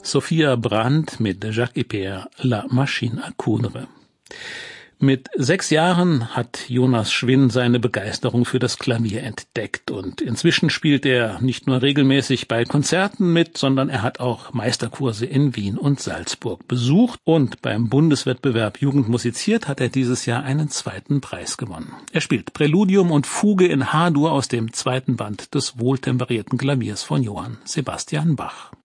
Sophia Brandt mit Jacques Hipert, La Machine à coudre. Mit 6 Jahren hat Jonas Schwinn seine Begeisterung für das Klavier entdeckt und inzwischen spielt er nicht nur regelmäßig bei Konzerten mit, sondern er hat auch Meisterkurse in Wien und Salzburg besucht und beim Bundeswettbewerb Jugend musiziert hat er dieses Jahr einen 2. Preis gewonnen. Er spielt Präludium und Fuge in H-Dur aus dem 2. Band des wohltemperierten Klaviers von Johann Sebastian Bach.